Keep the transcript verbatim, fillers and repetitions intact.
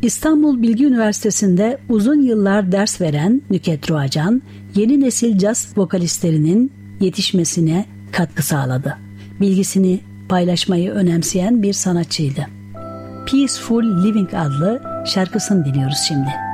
İstanbul Bilgi Üniversitesi'nde uzun yıllar ders veren Nüket Ruacan, yeni nesil caz vokalistlerinin yetişmesine katkı sağladı. Bilgisini paylaşmayı önemseyen bir sanatçıydı. Peaceful Living adlı şarkısını dinliyoruz şimdi.